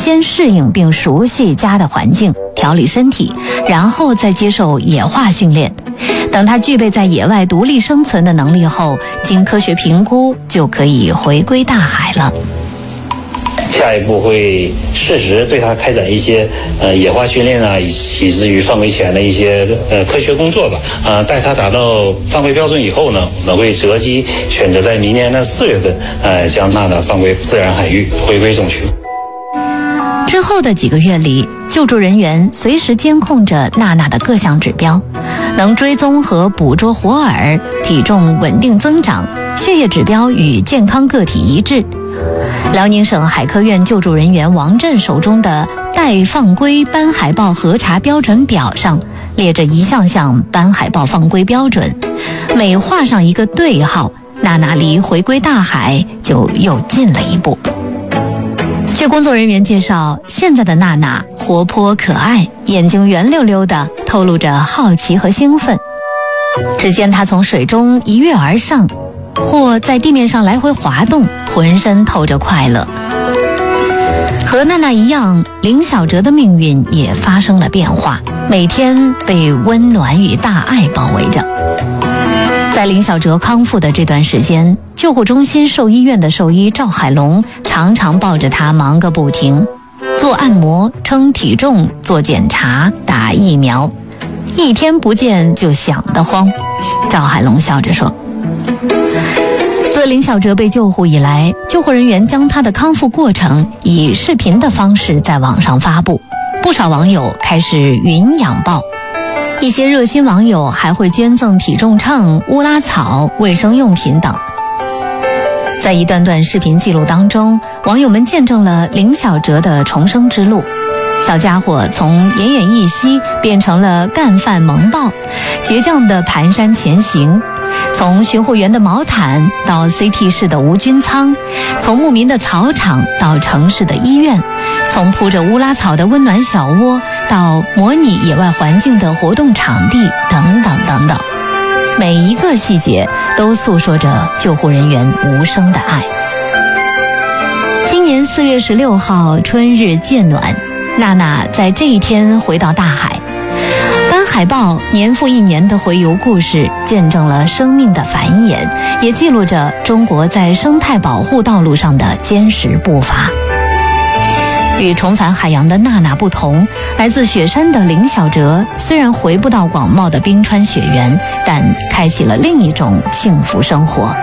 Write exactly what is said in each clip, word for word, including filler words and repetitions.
先适应并熟悉家的环境，调理身体，然后再接受野化训练。等它具备在野外独立生存的能力后，经科学评估，就可以回归大海了。 下一步会适时对它开展一些呃野化训练啊，以以至于放归前的一些呃科学工作吧。啊、呃，待它达到放归标准以后呢，我们会择机选择在明年的四月份，呃，将娜娜放归自然海域，回归种群。 之后的几个月里，救助人员随时监控着娜娜的各项指标，能追踪和捕捉活饵，体重稳定增长，血液指标与健康个体一致。辽宁省海科院救助人员王震手中的待放归斑海豹核查标准表上列着一项项斑海豹放归标准，每画上一个对号，娜娜离回归大海就又近了一步。据工作人员介绍，现在的娜娜活泼可爱，眼睛圆溜溜的，透露着好奇和兴奋。只见她从水中一跃而上，或在地面上来回滑动，浑身透着快乐。和娜娜一样，林小哲的命运也发生了变化，每天被温暖与大爱包围着。在林小哲康复的这段时间，救护中心兽医院的兽医赵海龙常常抱着他忙个不停，做按摩、称体重、做检查、打疫苗，一天不见就想得慌。赵海龙笑着说，自林小哲被救护以来，救护人员将他的康复过程以视频的方式在网上发布，不少网友开始云养抱，一些热心网友还会捐赠体重秤、乌拉草、卫生用品等。在一段段视频记录当中，网友们见证了林小哲的重生之路。小家伙从奄奄一息变成了干饭萌抱，倔强地蹒跚前行，从巡护员的毛毯到 C T 室的无菌舱，从牧民的草场到城市的医院，从铺着乌拉草的温暖小窝到模拟野外环境的活动场地，等等等等，每一个细节都诉说着救护人员无声的爱。今年四月十六号春日渐暖，娜娜在这一天回到大海。斑海豹年复一年的洄游故事，见证了生命的繁衍，也记录着中国在生态保护道路上的坚实步伐。与重返海洋的娜娜不同，来自雪山的林小哲虽然回不到广袤的冰川雪原，但开启了另一种幸福生活。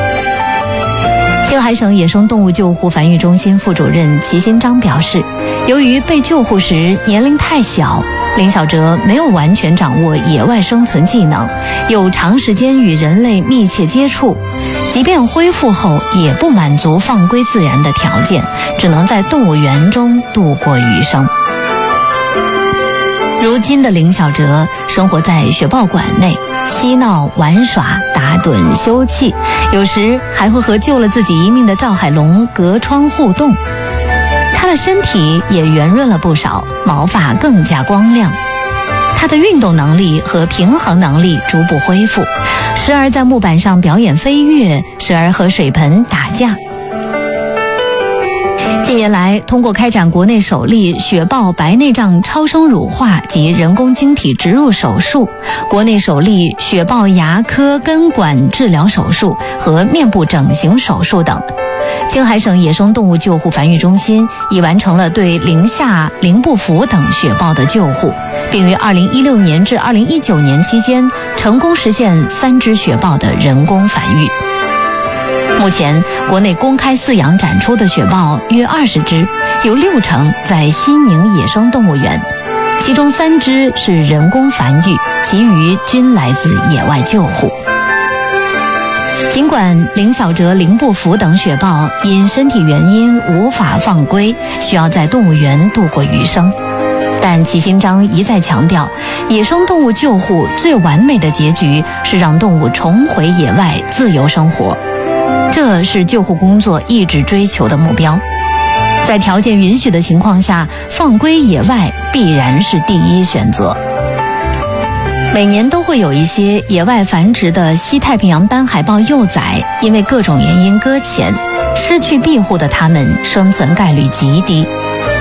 青海省野生动物救护繁育中心副主任齐新章表示，由于被救护时年龄太小，林小哲没有完全掌握野外生存技能，又长时间与人类密切接触，即便恢复后也不满足放归自然的条件，只能在动物园中度过余生。如今的林小哲生活在雪豹馆内，嬉闹玩耍、打盹休憩，有时还会和救了自己一命的赵海龙隔窗互动。他的身体也圆润了不少，毛发更加光亮。他的运动能力和平衡能力逐步恢复，时而在木板上表演飞跃，时而和水盆打架。近年来，通过开展国内首例雪豹白内障超声乳化及人工晶体植入手术，国内首例雪豹牙科根管治疗手术和面部整形手术等，青海省野生动物救护繁育中心已完成了对宁夏、灵不符等雪豹的救护，并于二零一六年至二零一九年期间成功实现三只雪豹的人工繁育。目前，国内公开饲养展出的雪豹约二十只，有六成在西宁野生动物园，其中三只是人工繁育，其余均来自野外救护。尽管林小哲、灵不符等雪豹因身体原因无法放归，需要在动物园度过余生，但齐新章一再强调，野生动物救护最完美的结局是让动物重回野外自由生活，这是救护工作一直追求的目标。在条件允许的情况下，放归野外必然是第一选择。每年都会有一些野外繁殖的西太平洋斑海豹幼崽因为各种原因搁浅，失去庇护的它们生存概率极低。